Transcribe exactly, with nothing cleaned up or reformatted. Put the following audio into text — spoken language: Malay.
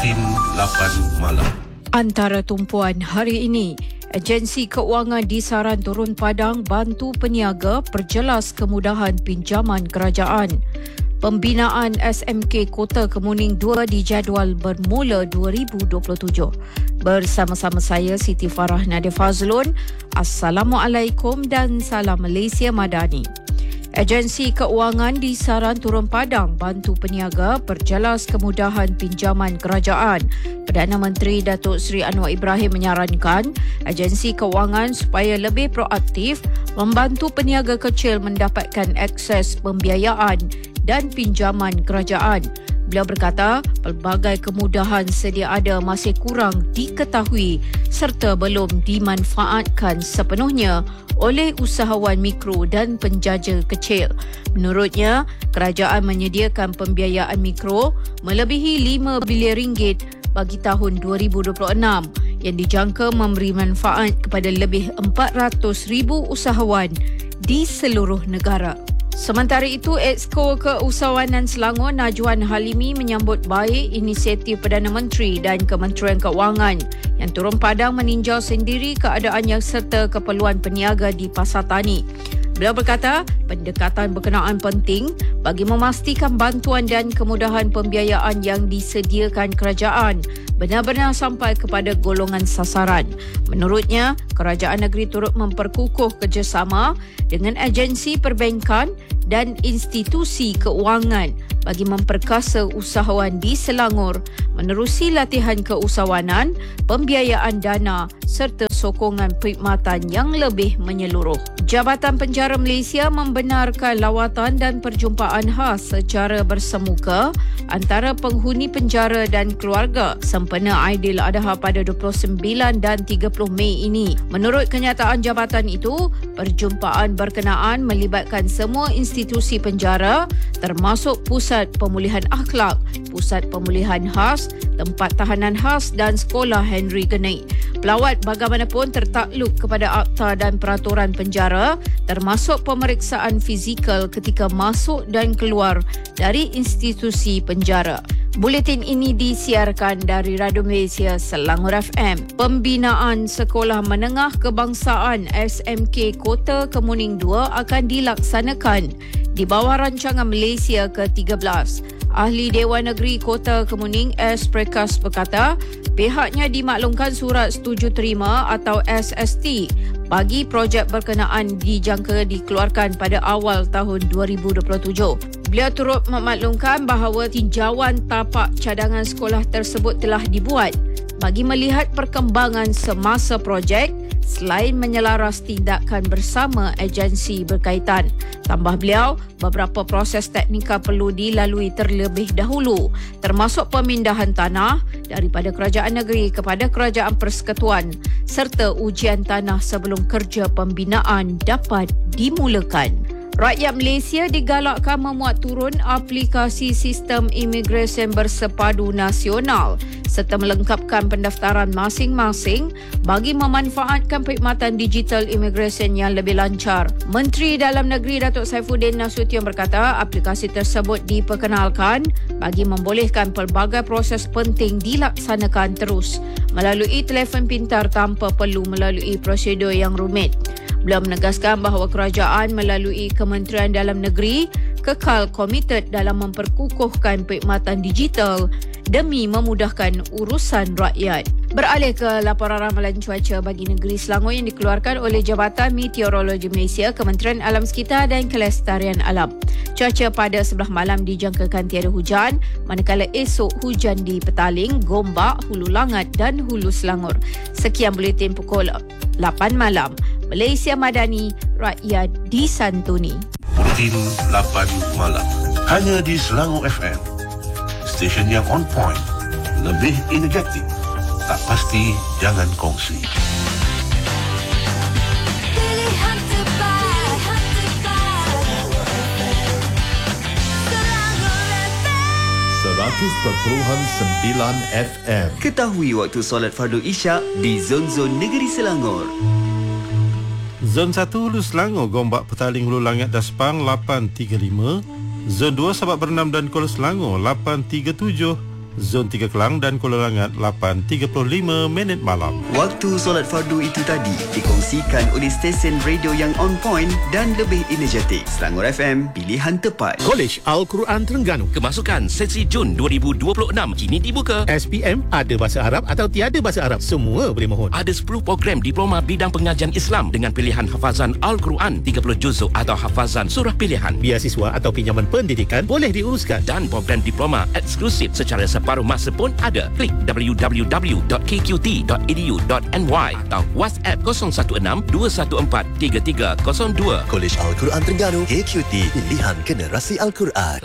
Buletin lapan malam. Antara tumpuan hari ini, agensi keuangan disaran turun padang bantu peniaga perjelas kemudahan pinjaman kerajaan. Pembinaan S M K Kota Kemuning dua dijadual bermula dua ribu dua puluh tujuh. Bersama-sama saya Siti Farah Nadia Fazlun. Assalamualaikum dan salam Malaysia Madani. Agensi keuangan disaran turun padang bantu peniaga perjelas kemudahan pinjaman kerajaan. Perdana Menteri Datuk Seri Anwar Ibrahim menyarankan agensi keuangan supaya lebih proaktif membantu peniaga kecil mendapatkan akses pembiayaan dan pinjaman kerajaan. Beliau berkata, pelbagai kemudahan sedia ada masih kurang diketahui serta belum dimanfaatkan sepenuhnya oleh usahawan mikro dan penjaja kecil. Menurutnya, kerajaan menyediakan pembiayaan mikro melebihi lima bilion ringgit bagi tahun dua ribu dua puluh enam yang dijangka memberi manfaat kepada lebih empat ratus ribu usahawan di seluruh negara. Sementara itu, Exco Keusahawanan Selangor Najwan Halimi menyambut baik inisiatif Perdana Menteri dan Kementerian Keuangan yang turun padang meninjau sendiri keadaan yang serta keperluan peniaga di pasar tani. Beliau berkata, pendekatan berkenaan penting bagi memastikan bantuan dan kemudahan pembiayaan yang disediakan kerajaan benar-benar sampai kepada golongan sasaran. Menurutnya, kerajaan negeri turut memperkukuh kerjasama dengan agensi perbankan dan institusi keuangan bagi memperkasa usahawan di Selangor menerusi latihan keusahawanan, pembiayaan dana serta sokongan perkhidmatan yang lebih menyeluruh. Jabatan Penjara Malaysia membenarkan lawatan dan perjumpaan khas secara bersemuka antara penghuni penjara dan keluarga sempena Aidiladha pada dua puluh sembilan dan tiga puluh Mei ini. Menurut kenyataan jabatan itu, perjumpaan berkenaan melibatkan semua institusi penjara termasuk Pusat Pemulihan Akhlak, Pusat Pemulihan Khas, Tempat Tahanan Khas dan Sekolah Henry Genei. Pelawat bagaimanapun tertakluk kepada akta dan peraturan penjara termasuk pemeriksaan fizikal ketika masuk dan keluar dari institusi penjara. Buletin ini disiarkan dari Radio Malaysia Selangor F M. Pembinaan Sekolah Menengah Kebangsaan S M K Kota Kemuning dua akan dilaksanakan di bawah rancangan Malaysia ke tiga belas. Ahli Dewan Negeri Kota Kemuning S. Prekas berkata, pihaknya dimaklumkan surat setuju terima atau S S T bagi projek berkenaan dijangka dikeluarkan pada awal tahun dua ribu dua puluh tujuh. Beliau turut memaklumkan bahawa tinjauan tapak cadangan sekolah tersebut telah dibuat bagi melihat perkembangan semasa projek selain menyelaras tindakan bersama agensi berkaitan. Tambah beliau, beberapa proses teknikal perlu dilalui terlebih dahulu, termasuk pemindahan tanah daripada kerajaan negeri kepada kerajaan persekutuan serta ujian tanah sebelum kerja pembinaan dapat dimulakan. Rakyat Malaysia digalakkan memuat turun aplikasi sistem imigresen bersepadu nasional serta melengkapkan pendaftaran masing-masing bagi memanfaatkan perkhidmatan digital imigresen yang lebih lancar. Menteri Dalam Negeri Datuk Saifuddin Nasution berkata aplikasi tersebut diperkenalkan bagi membolehkan pelbagai proses penting dilaksanakan terus melalui telefon pintar tanpa perlu melalui prosedur yang rumit. Beliau menegaskan bahawa kerajaan melalui Kementerian Dalam Negeri kekal komited dalam memperkukuhkan perkhidmatan digital demi memudahkan urusan rakyat. Beralih ke laporan ramalan cuaca bagi negeri Selangor yang dikeluarkan oleh Jabatan Meteorologi Malaysia, Kementerian Alam Sekitar dan Kelestarian Alam. Cuaca pada sebelah malam dijangkakan tiada hujan, manakala esok hujan di Petaling, Gombak, Hulu Langat dan Hulu Selangor. Sekian buletin pukul lapan malam. Malaysia Madani, rakyat disantuni. Buletin lapan malam. Hanya di Selangor F M. Stesen yang on point, lebih energetik. Tak pasti, jangan kongsi. Pilihan terbaik, Selangor F M seratus perpuluhan sembilan F M. Ketahui waktu solat fardu Isyak di zon-zon negeri Selangor. Zon satu Hulu Selangor, Gombak, Petaling, Hulu Langat dan Sepang lapan tiga lima. Zon dua Sabak Bernam dan Kuala Selangor lapan tiga tujuh. Zon tiga Kelang dan Kuala Langat lapan tiga puluh lima minit malam. Waktu solat fardu itu tadi dikongsikan oleh stesen radio yang on point dan lebih energetik. Selangor F M, pilihan tepat. Kolej Al-Quran Terengganu. Kemasukan sesi Jun dua ribu dua puluh enam kini dibuka. S P M ada bahasa Arab atau tiada bahasa Arab, semua boleh mohon. Ada sepuluh program diploma bidang pengajian Islam dengan pilihan hafazan Al-Quran tiga puluh juzuk atau hafazan surah pilihan. Biasiswa atau pinjaman pendidikan boleh diuruskan. Dan program diploma eksklusif secara separuh masa pun ada. Klik w w w dot k q t dot e d u dot n y atau WhatsApp kosong satu enam dua satu empat tiga tiga kosong dua. Kolej Al-Quran Terengganu, K Q T, pilihan generasi Al-Quran.